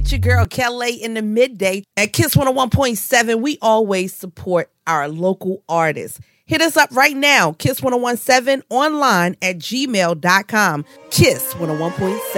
It's your girl, Kelly, in the midday. At Kiss 101.7, we always support our local artists. Hit us up right now, Kiss 1017 online at gmail.com. Kiss 101.7.